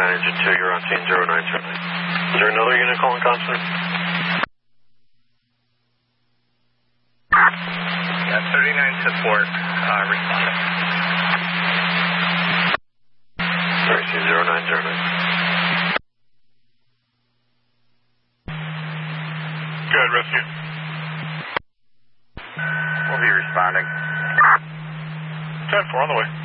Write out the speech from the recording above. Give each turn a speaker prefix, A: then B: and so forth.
A: Engine 2, you're on scene 0909. Is there another unit calling constant?
B: Yeah, 39 to Fort, responding.
A: Sorry, scene 0909.
B: Go ahead, rescue. We'll be responding. 10-4 on the way.